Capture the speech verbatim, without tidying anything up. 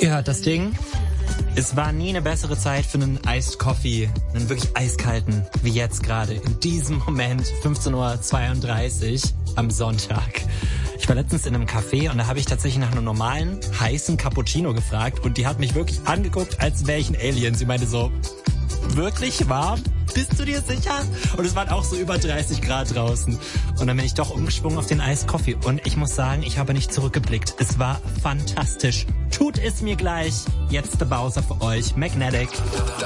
Ihr hört das Ding. Es war nie eine bessere Zeit für einen Iced Coffee, einen wirklich eiskalten, wie jetzt gerade. In diesem Moment, fünfzehn Uhr zweiunddreißig am Sonntag. Ich war letztens in einem Café und da habe ich tatsächlich nach einem normalen, heißen Cappuccino gefragt und die hat mich wirklich angeguckt, als wäre ich ein Alien. Sie meinte so, wirklich warm? Bist du dir sicher? Und es waren auch so über dreißig Grad draußen. Und dann bin ich doch umgesprungen auf den Iced Coffee. Und ich muss sagen, ich habe nicht zurückgeblickt. Es war fantastisch. Tut es mir gleich. Jetzt der Bowser für euch. Magnetic.